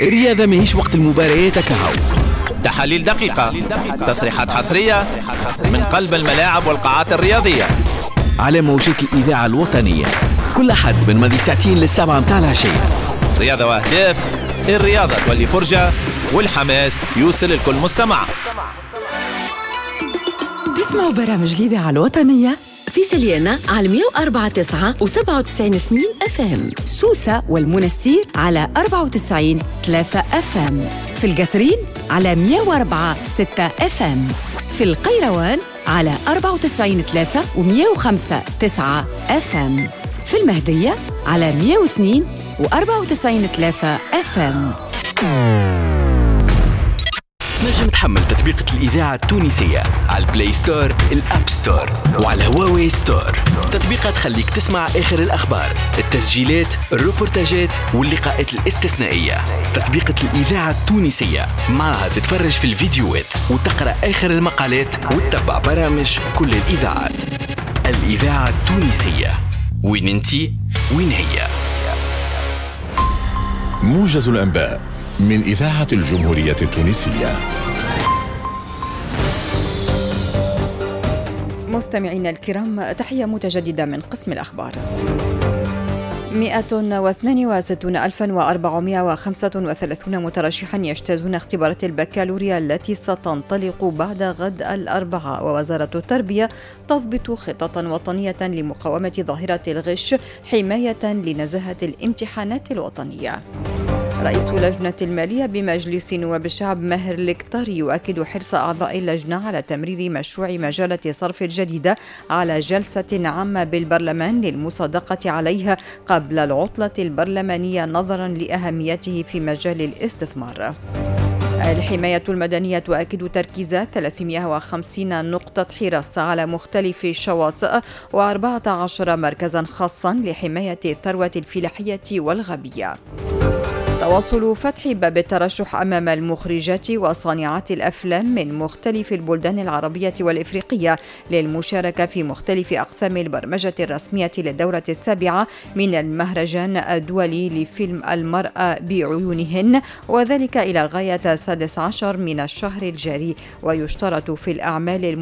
الرياضة ماهيش وقت المباريات كهو. تحاليل دقيقة، تصريحات حصرية من قلب الملاعب والقاعات الرياضية على موجات الإذاعة الوطنية كل أحد من ماضي ساعتين للسبعة متاع العشية. رياضة وأهداف، الرياضة تولي فرجة والحماس يوصل لكل مستمع. تسمعوا برامج الإذاعة الوطنية في سليانة على 104.9 و97 FM، سوسة والمنستير على 94.3 FM، في القصرين على 104.6 FM، في القيروان على 94.3 و105.9 FM، في المهدية على 102 و94.3 FM. نجم تحمل تطبيق الإذاعة التونسية على البلاي ستور، الأب ستور، وعلى هواوي ستور. تطبيقها تخليك تسمع آخر الأخبار، التسجيلات، الروبورتاجات واللقاءات الاستثنائية. تطبيق الإذاعة التونسية معها تتفرج في الفيديوهات وتقرأ آخر المقالات وتتبع برامج كل الإذاعات. الإذاعة التونسية، وين انتي وين هي. موجز الأنباء من إذاعة الجمهورية التونسية. مستمعينا الكرام، تحية متجددة من قسم الأخبار. 162,435 مترشحا يجتازون اختبارات البكالوريا التي ستنطلق بعد غد الأربعاء، ووزارة التربية تضبط خططا وطنية لمقاومة ظاهرة الغش حماية لنزاهة الامتحانات الوطنية. رئيس لجنة المالية بمجلس نواب الشعب ماهر الكتاري يؤكد حرص أعضاء اللجنة على تمرير مشروع مجالة صرف الجديدة على جلسة عامة بالبرلمان للمصادقة عليها قبل العطلة البرلمانية نظرا لأهميته في مجال الاستثمار. الحماية المدنية تؤكد تركيزات 350 نقطة حرص على مختلف الشواطئ و14 مركزا خاصا لحماية الثروة الفلاحية والغابية. تواصل فتح باب الترشح أمام المخرجات وصانعات الأفلام من مختلف البلدان العربية والإفريقية للمشاركة في مختلف أقسام البرمجة الرسمية للدورة السابعة من المهرجان الدولي لفيلم المرأة بعيونهن، وذلك إلى غاية 16 من الشهر الجاري. ويشترط في الأعمال